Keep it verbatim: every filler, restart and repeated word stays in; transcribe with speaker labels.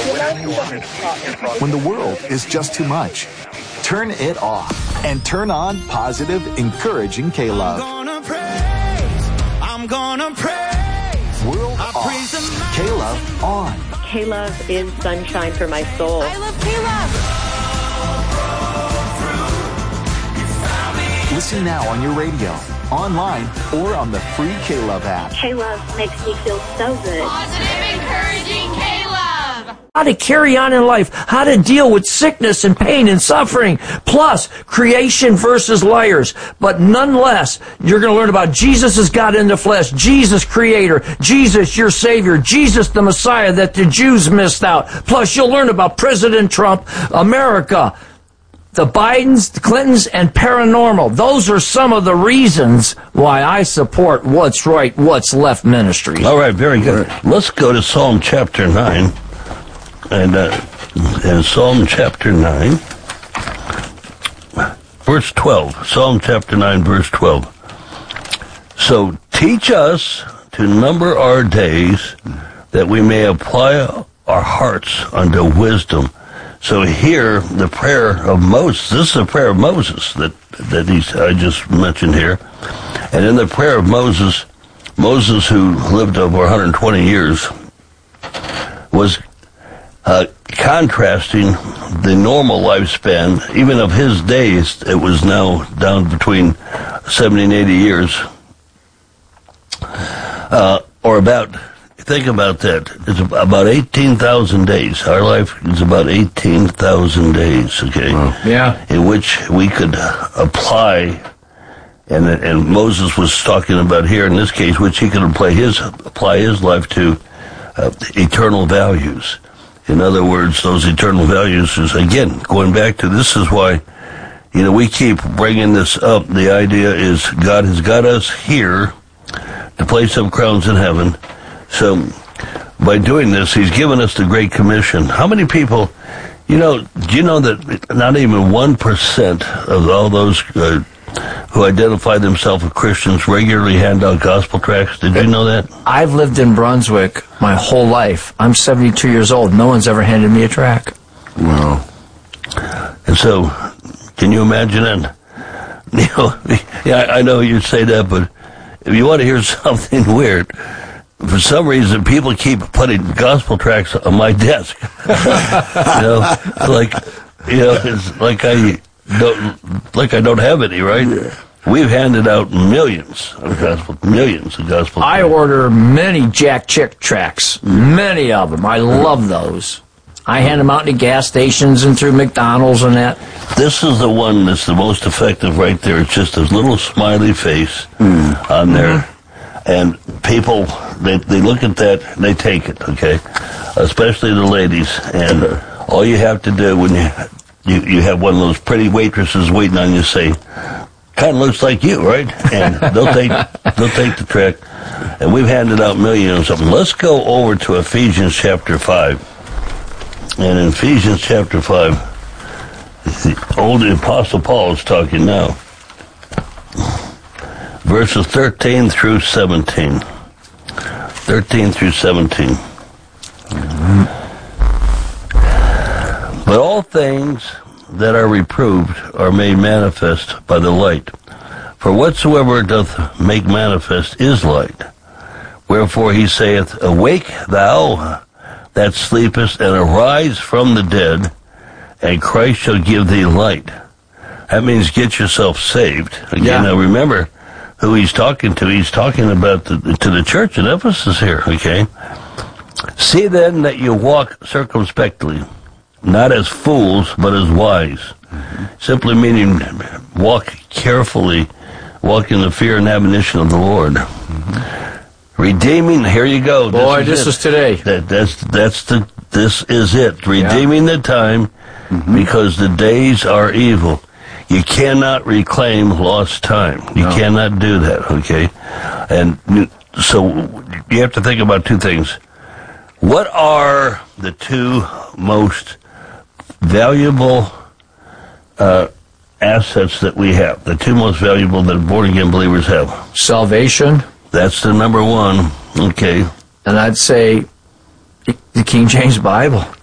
Speaker 1: When the world is just too much, turn it off and turn on positive, encouraging K-Love.
Speaker 2: I'm gonna praise, I'm gonna praise.
Speaker 1: World off, K-Love on.
Speaker 3: K-Love is sunshine for my soul.
Speaker 4: I love K-Love.
Speaker 1: Listen now on your radio, online, or on the free K-Love app.
Speaker 3: K-Love makes me feel so good.
Speaker 4: Positive, encouraging K-Love.
Speaker 5: How to carry on in life, how to deal with sickness and pain and suffering, plus creation versus liars. But nonetheless, you're going to learn about Jesus as God in the flesh, Jesus creator, Jesus your Savior, Jesus the Messiah that the Jews missed out. Plus you'll learn about President Trump, America, the Bidens, the Clintons, and paranormal. Those are some of the reasons why I support What's Right, What's Left ministry.
Speaker 6: All right, very good. Let's go to Psalm chapter nine. And uh, in Psalm chapter nine, verse twelve. Psalm chapter nine, verse twelve. So teach us to number our days, that we may apply our hearts unto wisdom. So here, the prayer of Moses, this is the prayer of Moses that, that he's, I just mentioned here. And in the prayer of Moses, Moses, who lived over one hundred twenty years, was uh, contrasting the normal lifespan, even of his days. It was now down between seventy and eighty years. Uh, or about, think about that, it's about eighteen thousand days. Our life is about eighteen thousand days, okay?
Speaker 5: Wow. Yeah.
Speaker 6: In which we could apply, and and Moses was talking about here in this case, which he could apply his, apply his life to uh, eternal values. In other words, those eternal values is, again, going back to, this is why, you know, we keep bringing this up. The idea is God has got us here to place up crowns in heaven. So by doing this, he's given us the Great Commission. How many people, you know, do you know that not even one percent of all those uh, who identify themselves as Christians regularly hand out gospel tracts? Did you know that?
Speaker 5: I've lived in Brunswick my whole life. I'm seventy-two years old. No one's ever handed me a tract.
Speaker 6: Wow. And so, can you imagine that? You know, yeah, I know you'd say that, but if you want to hear something weird, for some reason, people keep putting gospel tracts on my desk. You know, like, you know, it's like I don't, like I don't have any, right? Yeah. We've handed out millions of gospel, millions of gospel tracts.
Speaker 5: I order many Jack Chick tracts, many of them. I love those. I hand them out to gas stations and through McDonald's and that.
Speaker 6: This is the one that's the most effective right there. It's just a little smiley face mm. on there. Mm-hmm. And people, they they look at that, and they take it, okay? Especially the ladies. And all you have to do when you, you, you have one of those pretty waitresses waiting on you, say, kind of looks like you, right? And they'll take they'll take the tract. And we've handed out millions of them. Let's go over to Ephesians chapter five. And in Ephesians chapter five, the old Apostle Paul is talking now. Verses thirteen through seventeen. thirteen through seventeen. Mm-hmm. But all things that are reproved are made manifest by the light. For whatsoever doth make manifest is light. Wherefore he saith, Awake thou that sleepest, and arise from the dead, and Christ shall give thee light. That means get yourself saved. Again, yeah. Now remember who he's talking to. He's talking about the, to the church in Ephesus here, okay? See then that you walk circumspectly, not as fools, but as wise. Mm-hmm. Simply meaning walk carefully, walk in the fear and admonition of the Lord. Mm-hmm. Redeeming, here you go.
Speaker 5: This Boy, is this it. is today.
Speaker 6: That, that's, that's the, this is it. Redeeming yeah. the time, mm-hmm. because the days are evil. You cannot reclaim lost time. You no. cannot do that, okay? And so you have to think about two things. What are the two most valuable uh, assets that we have? The two most valuable that born-again believers have?
Speaker 5: Salvation.
Speaker 6: That's the number one, okay.
Speaker 5: And I'd say the King James Bible.